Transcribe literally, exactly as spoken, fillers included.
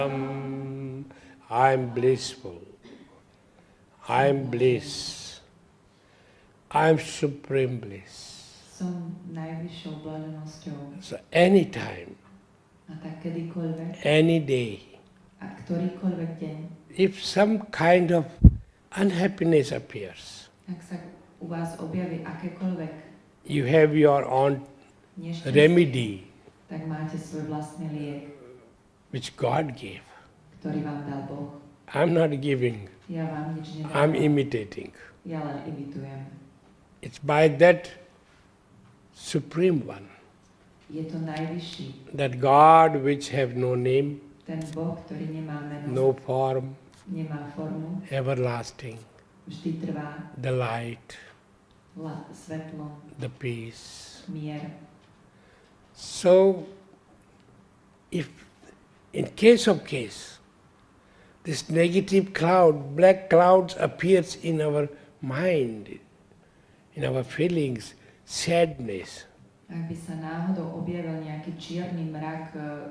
Um, I'm blissful. I'm bliss. I'm supreme bliss. Som najvyššou blaženosťou. So anytime, A tak kedykoľvek, any day, a ktorýkoľvek deň, if some kind of unhappiness appears, ak sa u vás objaví akékoľvek you have your own nešťastie, remedy tak máte svoj vlastný liek, which God gave. ktorý vám dal Boh. I'm not giving, Ja vám nič I'm nedávam. imitating. Ja len imitujem. It's by that supreme one, Je to najvyšší, that God which have no name, ten Boh, ktorý nemá meno, no form, nemá formu, everlasting, vždy trvá, the light, la, svetlo, the peace. mier. So, if in case of case, this negative cloud, black clouds appears in our mind, in our feelings, sadness, Ak by sa náhodou objavil nejaký čierny mrak